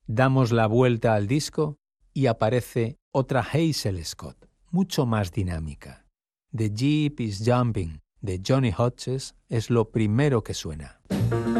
Damos la vuelta al disco y aparece otra Hazel Scott, mucho más dinámica. The Jeep is Jumping, de Johnny Hodges, es lo primero que suena.